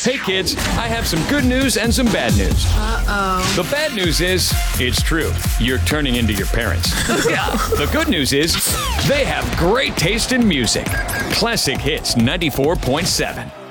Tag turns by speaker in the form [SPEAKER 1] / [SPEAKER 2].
[SPEAKER 1] Hey kids, I have some good news and some bad news.
[SPEAKER 2] Uh-oh.
[SPEAKER 1] The bad news is, it's true. You're turning into your parents. The good news is, they have great taste in music. Classic Hits 94.7.